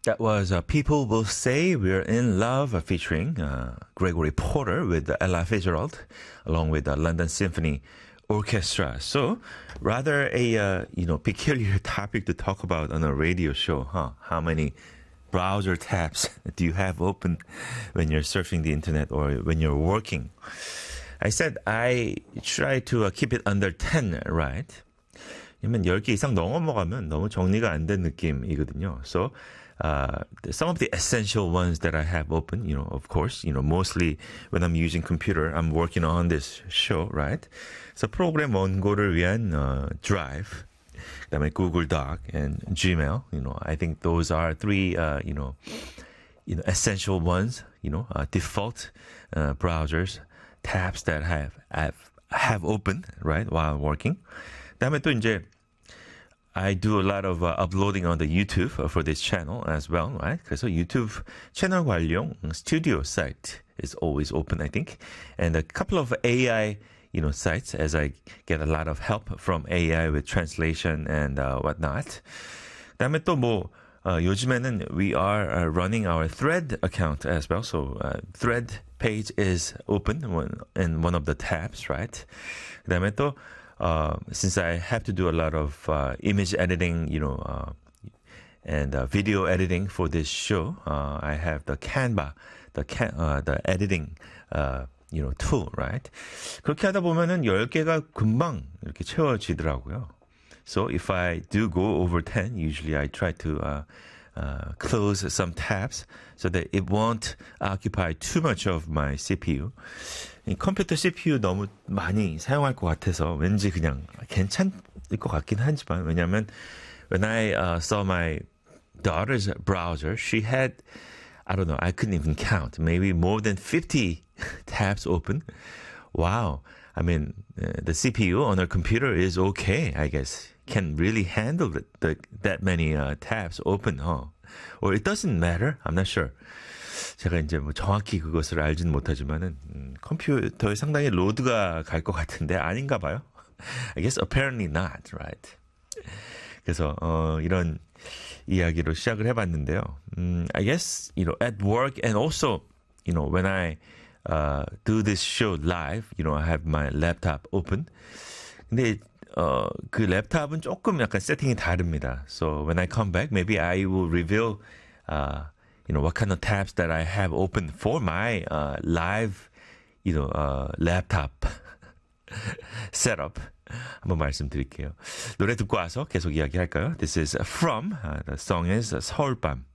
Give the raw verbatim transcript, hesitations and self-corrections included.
That was uh, People Will Say We're in Love, uh, featuring uh, Gregory Porter with Ella Fitzgerald, along with the London Symphony Orchestra. So, rather a uh, you know peculiar topic to talk about on a radio show, huh? How many browser tabs do you have open when you're surfing the internet or when you're working? I said I try to uh, keep it under ten, right? 왜냐면 열 개 이상 넘어가면 너무 정리가 안 된 느낌이거든요. So, Uh, some of the essential ones that I have open, you know, of course, you know, mostly when I'm using computer, I'm working on this show, right? So 프로그램 원고를 위한 uh, Drive, 그다음에 Google Doc and Gmail, you know, I think those are three, uh, you know, you know, essential ones, you know, uh, default uh, browsers, tabs that have have have open, right, while working. 그다음에 또 이제 I do a lot of uh, uploading on the YouTube uh, for this channel as well, right? 그래서 YouTube 채널 관련 studio site is always open, I think. And a couple of A I, you know, sites as I get a lot of help from A I with translation and uh, whatnot. 그다음에 또 뭐, uh, 요즘에는 we are uh, running our Thread account as well. So uh, Thread page is open in one of the tabs, right? 그다음에 또 Uh, since I have to do a lot of uh, image editing, you know, uh, and uh, video editing for this show, uh, I have the Canva, the can, uh, the editing, uh, you know, tool, right? 그렇게 하다 보면은 열 개가 금방 이렇게 채워지더라고요. So if I do go over ten, usually I try to uh, uh, close some tabs so that it won't occupy too much of my C P U. 이 컴퓨터 씨피유 너무 많이 사용할 것 같아서 왠지 그냥 괜찮을 것 같긴 하지만 왜냐하면 when I uh, saw my daughter's browser, she had, I don't know, I couldn't even count, maybe more than fifty tabs open. Wow. I mean, uh, the C P U on her computer is okay, I guess. Can really handle the, the, that many uh, tabs open, huh? Or it doesn't matter? I'm not sure. 제가 이제 뭐 정확히 그것을 알지는 못하지만은 음, 컴퓨터에 상당히 로드가 갈 것 같은데 아닌가 봐요. I guess apparently not, right? 그래서 어, 이런 이야기로 시작을 해봤는데요. 음, I guess you know at work and also you know when I uh, do this show live, you know I have my laptop open. 근데 어, 그 랩탑은 조금 약간 세팅이 다릅니다. So when I come back, maybe I will reveal. Uh, You know, what kind of tabs that I have open for my uh, live, you know, uh, laptop setup. 한번 말씀드릴게요. 노래 듣고 와서 계속 이야기할까요? This is From. Uh, the song is 서울밤.